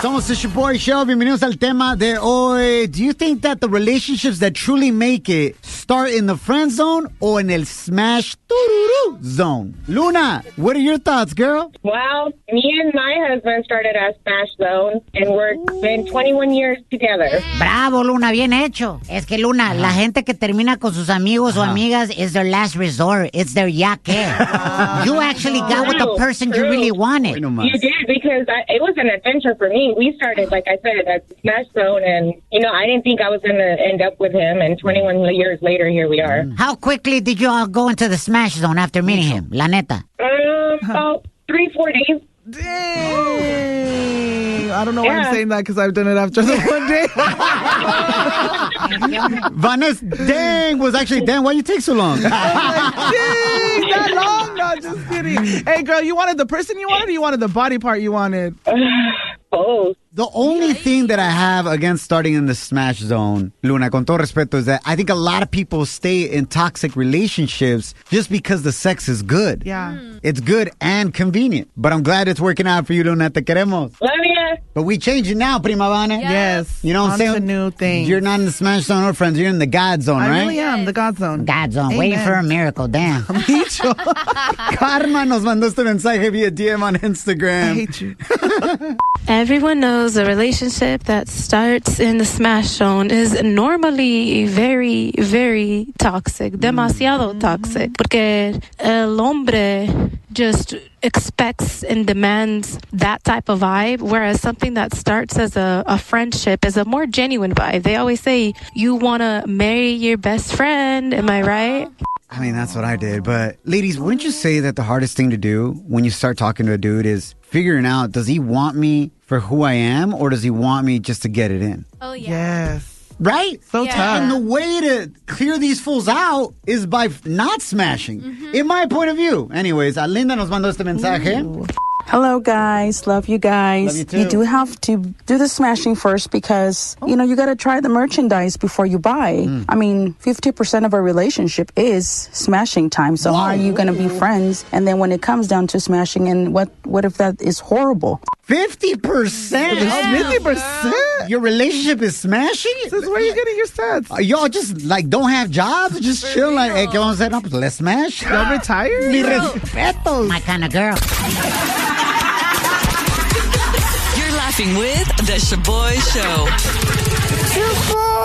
Somos The Boy Show. Bienvenidos al tema de hoy. Do you think that the relationships that truly make it start in the friend zone or in el smash zone? Luna, what are your thoughts, girl? Well, me and my husband started as smash zone, and we're been 21 years together. Bravo, Luna, bien hecho. Es que, Luna, la gente que termina con sus amigos o amigas is their last resort. It's their ya que. You actually got with the person you really wanted. You did, because it was an adventure for me. We started, like I said, at smash zone, and, I didn't think I was going to end up with him, and 21 years later, here we are. How quickly did you all go into the smash zone after meeting him? La neta. About 3-4 days. Dang. I don't know why I'm saying that, because I've done it after the one day. Vanessa, dang, was actually, dang, why you take so long? Dang, that long? No, just kidding. Hey, girl, you wanted the person you wanted, or you wanted the body part you wanted? Both. The only thing that I have against starting in the smash zone, Luna, con todo respeto, is that I think a lot of people stay in toxic relationships just because the sex is good. Yeah. It's good and convenient. But I'm glad it's working out for you, Luna. Te queremos. Love ya. But we change it now, Prima Vana. Yes. You know what I'm saying? A new thing. You're not in the smash zone or friends. You're in the God zone, right? I really am, the God zone. God zone, Amen. waiting for a miracle, damn. Karma nos mandó este mensaje via DM on Instagram. I hate you. Everyone knows a relationship that starts in the smash zone is normally very, very toxic. Demasiado toxic. Porque el hombre just expects and demands that type of vibe, whereas something that starts as a friendship is a more genuine vibe. They always say, you want to marry your best friend. Am I right? I mean, that's what I did. But ladies, wouldn't you say that the hardest thing to do when you start talking to a dude is figuring out, does he want me for who I am, or does he want me just to get it in? Oh, yeah. Yes. Right? So tough. And the way to clear these fools out is by not smashing, in my point of view. Anyways, Linda nos mandó este mensaje. Ooh. Hello, guys. Love you guys. Love you too. You do have to do the smashing first because, you got to try the merchandise before you buy. I mean, 50% of a relationship is smashing time. So how are you going to be friends? And then when it comes down to smashing, and what if that is horrible? 50%? 50%? Your relationship is smashing? Sis, where are you getting your stats? Y'all just, don't have jobs? Just chill, hey, ¿qué vamos a hacer? No, pues let's smash. Y'all retired? Mi respetos. My kind of girl. You're laughing with The Shaboy Show.